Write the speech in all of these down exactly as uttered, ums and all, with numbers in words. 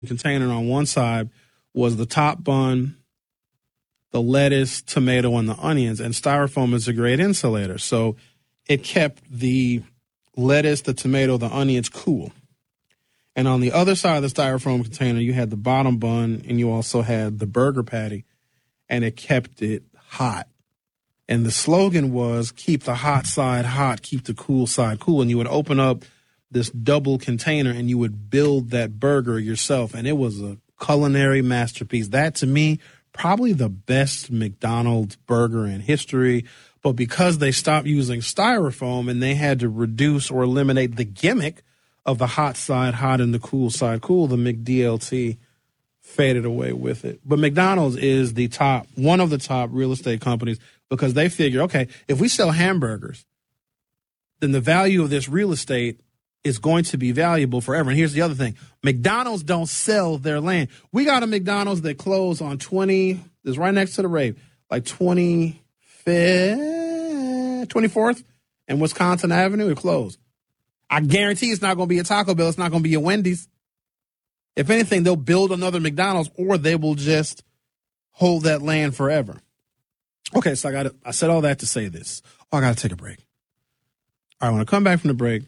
container on one side was the top bun, the lettuce, tomato, and the onions. And styrofoam is a great insulator. So it kept the lettuce, the tomato, the onions cool. And on the other side of the styrofoam container, you had the bottom bun, and you also had the burger patty, and it kept it hot. And the slogan was, keep the hot side hot, keep the cool side cool. And you would open up this double container, and you would build that burger yourself. And it was a culinary masterpiece. That, to me, probably the best McDonald's burger in history. But because they stopped using styrofoam and they had to reduce or eliminate the gimmick of the hot side hot and the cool side cool, the McDLT faded away with it. But McDonald's is the top, one of the top real estate companies, because they figure, okay, if we sell hamburgers, then the value of this real estate is going to be valuable forever. And here's the other thing. McDonald's don't sell their land. We got a McDonald's that closed on twenty, is right next to the rave, like twenty-fifth, twenty-fourth and Wisconsin Avenue. It closed. I guarantee it's not going to be a Taco Bell. It's not going to be a Wendy's. If anything, they'll build another McDonald's, or they will just hold that land forever. Okay, so I got I said all that to say this. Oh, I got to take a break. All right, when I come back from the break,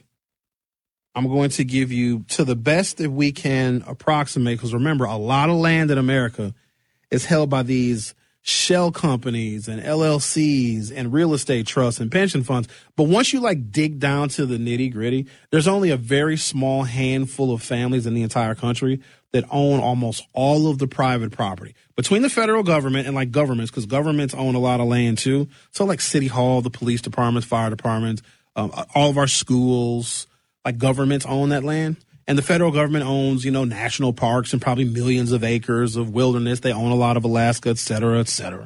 I'm going to give you, to the best that we can approximate, because remember, a lot of land in America is held by these shell companies and L L Cs and real estate trusts and pension funds. But once you like dig down to the nitty gritty, there's only a very small handful of families in the entire country that own almost all of the private property between the federal government and like governments, because governments own a lot of land too. So like City Hall, the police departments, fire departments, um, all of our schools, like governments own that land. And the federal government owns, you know, national parks and probably millions of acres of wilderness. They own a lot of Alaska, et cetera, et cetera.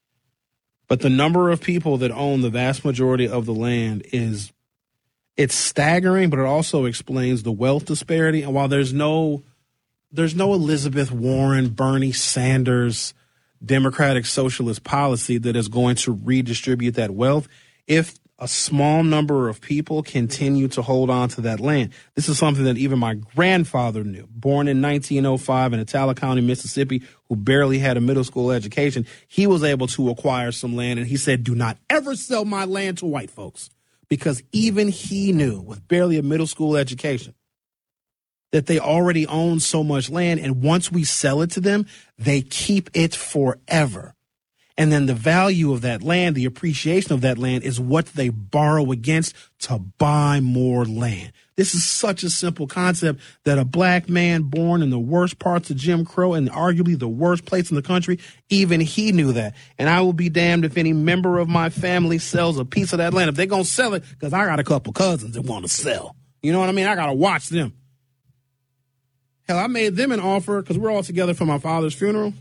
But the number of people that own the vast majority of the land is, it's staggering, but it also explains the wealth disparity. And while there's no, there's no Elizabeth Warren, Bernie Sanders, Democratic socialist policy that is going to redistribute that wealth, if a small number of people continue to hold on to that land. This is something that even my grandfather knew. Born in nineteen oh five in Itala County, Mississippi, who barely had a middle school education, he was able to acquire some land, and he said, do not ever sell my land to white folks, because even he knew, with barely a middle school education, that they already own so much land, and once we sell it to them, they keep it forever. And then the value of that land, the appreciation of that land, is what they borrow against to buy more land. This is such a simple concept that a black man born in the worst parts of Jim Crow and arguably the worst place in the country, even he knew that. And I will be damned if any member of my family sells a piece of that land. If they're going to sell it, because I got a couple cousins that want to sell. You know what I mean? I got to watch them. Hell, I made them an offer because we're all together for my father's funeral.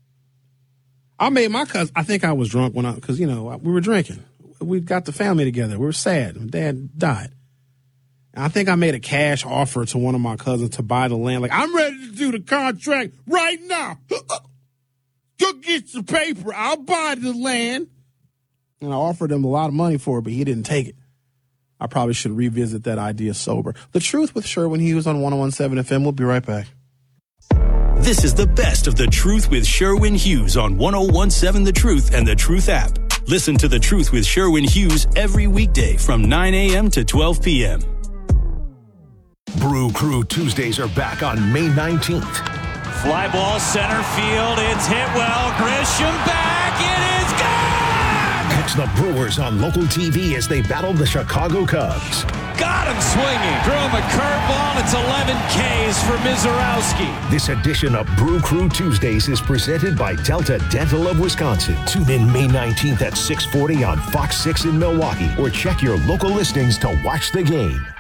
I made my cousin, I think I was drunk when I, because, you know, we were drinking. We got the family together. We were sad. My dad died. And I think I made a cash offer to one of my cousins to buy the land. Like, I'm ready to do the contract right now. Go get your paper. I'll buy the land. And I offered him a lot of money for it, but he didn't take it. I probably should revisit that idea sober. The Truth with Sherwin Hughes on one oh one point seven F M. We'll be right back. This is the best of The Truth with Sherwin Hughes on one oh one point seven The Truth and The Truth app. Listen to The Truth with Sherwin Hughes every weekday from nine a.m. to twelve p.m. Brew Crew Tuesdays are back on May nineteenth. Fly ball center field. It's hit well. Grisham back. It is gone! Catch the Brewers on local T V as they battle the Chicago Cubs. Got him swinging. Throw him a curveball. It's eleven Ks for Mizorowski. This edition of Brew Crew Tuesdays is presented by Delta Dental of Wisconsin. Tune in May nineteenth at six forty on Fox six in Milwaukee, or check your local listings to watch the game.